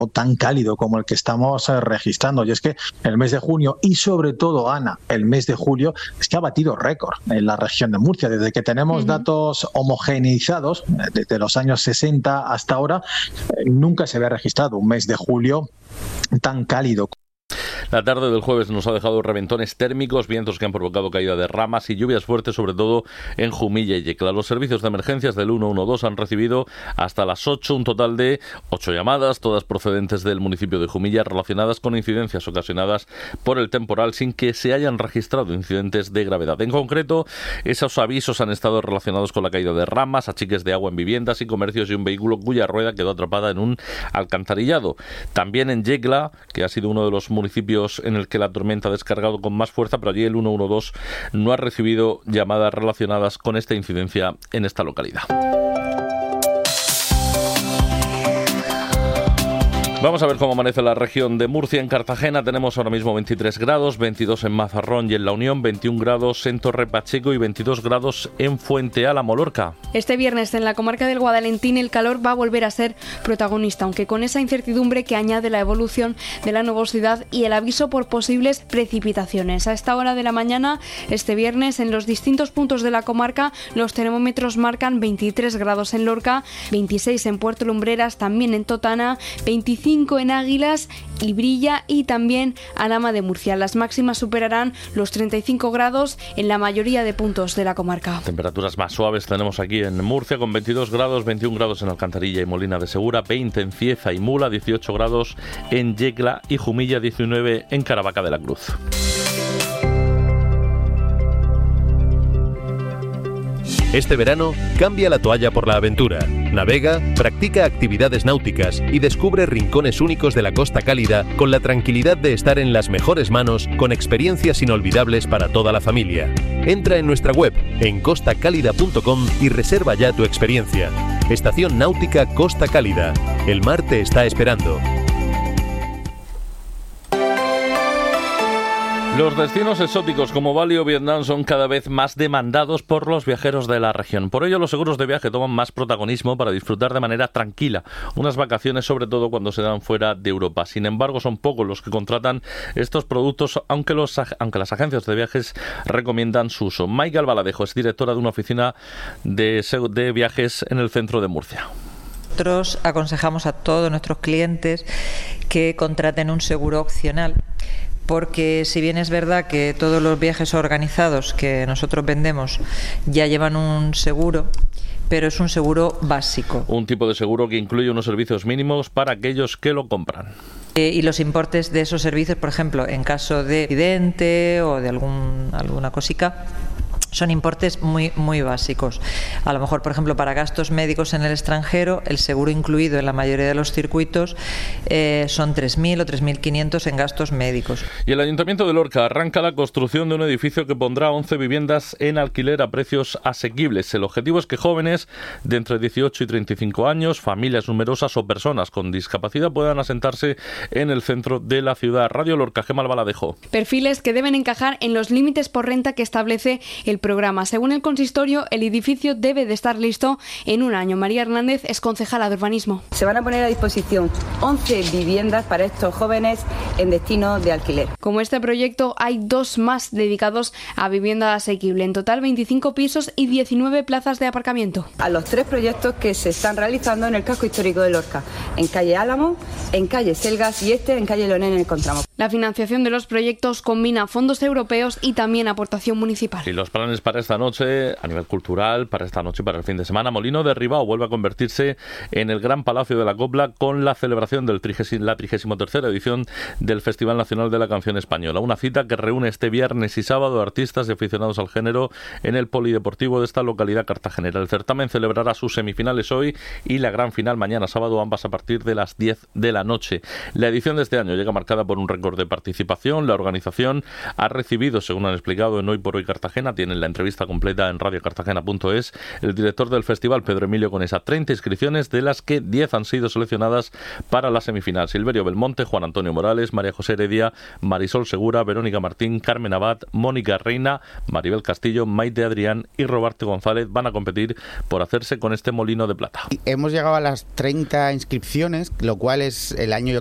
tan cálido como el que estamos registrando. Y es que el mes de junio y sobre todo, Ana, el mes de julio es que ha batido récord en la región de Murcia. Desde que tenemos datos homogeneizados, desde los años 60 hasta ahora, nunca se había registrado un mes de julio tan cálido. La tarde del jueves nos ha dejado reventones térmicos, vientos que han provocado caída de ramas y lluvias fuertes, sobre todo en Jumilla y Yecla. Los servicios de emergencias del 112 han recibido hasta las 8 un total de 8 llamadas, todas procedentes del municipio de Jumilla, relacionadas con incidencias ocasionadas por el temporal, sin que se hayan registrado incidentes de gravedad. En concreto, esos avisos han estado relacionados con la caída de ramas, achiques de agua en viviendas y comercios y un vehículo cuya rueda quedó atrapada en un alcantarillado. También en Yecla, que ha sido uno de los municipios en el que la tormenta ha descargado con más fuerza, pero allí el 112 no ha recibido llamadas relacionadas con esta incidencia en esta localidad. Vamos a ver cómo amanece la región de Murcia. En Cartagena tenemos ahora mismo 23 grados, 22 en Mazarrón y en La Unión, 21 grados en Torre Pacheco y 22 grados en Fuente Álamo, Lorca. Este viernes en la comarca del Guadalentín el calor va a volver a ser protagonista, aunque con esa incertidumbre que añade la evolución de la nubosidad y el aviso por posibles precipitaciones. A esta hora de la mañana, este viernes, en los distintos puntos de la comarca, los termómetros marcan 23 grados en Lorca, 26 en Puerto Lumbreras, también en Totana, 25 en Águilas, Ibrilla y también Alhama de Murcia. Las máximas superarán los 35 grados en la mayoría de puntos de la comarca. Temperaturas más suaves tenemos aquí en Murcia con 22 grados, 21 grados en Alcantarilla y Molina de Segura, 20 en Cieza y Mula, 18 grados en Yecla y Jumilla, 19 en Caravaca de la Cruz. Este verano, cambia la toalla por la aventura. Navega, practica actividades náuticas y descubre rincones únicos de la Costa Cálida con la tranquilidad de estar en las mejores manos con experiencias inolvidables para toda la familia. Entra en nuestra web en costacálida.com y reserva ya tu experiencia. Estación Náutica Costa Cálida. El mar te está esperando. Los destinos exóticos como Bali o Vietnam son cada vez más demandados por los viajeros de la región. Por ello, los seguros de viaje toman más protagonismo para disfrutar de manera tranquila unas vacaciones, sobre todo cuando se dan fuera de Europa. Sin embargo, son pocos los que contratan estos productos, aunque las agencias de viajes recomiendan su uso. Maika Albaladejo es directora de una oficina de viajes en el centro de Murcia. Nosotros aconsejamos a todos nuestros clientes que contraten un seguro opcional, porque si bien es verdad que todos los viajes organizados que nosotros vendemos ya llevan un seguro, pero es un seguro básico. Un tipo de seguro que incluye unos servicios mínimos para aquellos que lo compran. Y los importes de esos servicios, por ejemplo, en caso de accidente o de alguna cosica, son importes muy básicos. A lo mejor, por ejemplo, para gastos médicos en el extranjero, el seguro incluido en la mayoría de los circuitos son 3.000 o 3.500 en gastos médicos. Y el Ayuntamiento de Lorca arranca la construcción de un edificio que pondrá 11 viviendas en alquiler a precios asequibles. El objetivo es que jóvenes de entre 18 y 35 años, familias numerosas o personas con discapacidad puedan asentarse en el centro de la ciudad. Radio Lorca, Gemma Albaladejo. Perfiles que deben encajar en los límites por renta que establece el programa. Según el consistorio, el edificio debe de estar listo en un año. María Hernández es concejala de urbanismo. Se van a poner a disposición 11 viviendas para estos jóvenes en destino de alquiler. Como este proyecto, hay 2 más dedicados a vivienda asequible. En total, 25 pisos y 19 plazas de aparcamiento. A los 3 proyectos que se están realizando en el casco histórico de Lorca, en calle Álamo, en calle Selgas y en calle Leonén en el Contramo. La financiación de los proyectos combina fondos europeos y también aportación municipal. Y los planes para esta noche, a nivel cultural, para esta noche y para el fin de semana, Molino de Ribao vuelve a convertirse en el gran palacio de la copla con la celebración de la 33ª edición del Festival Nacional de la Canción Española. Una cita que reúne este viernes y sábado artistas y aficionados al género en el polideportivo de esta localidad cartagenera. El certamen celebrará sus semifinales hoy y la gran final mañana sábado, ambas a partir de las 10 de la noche. La edición de este año llega marcada por un récord récord de participación. La organización ha recibido, según han explicado en Hoy por Hoy Cartagena, tienen la entrevista completa en radiocartagena.es, el director del festival, Pedro Emilio Conesa, 30 inscripciones, de las que 10 han sido seleccionadas para la semifinal. Silverio Belmonte, Juan Antonio Morales, María José Heredia, Marisol Segura, Verónica Martín, Carmen Abad, Mónica Reina, Maribel Castillo, Maite Adrián y Roberto González van a competir por hacerse con este molino de plata. Hemos llegado a las 30 inscripciones, lo cual es el año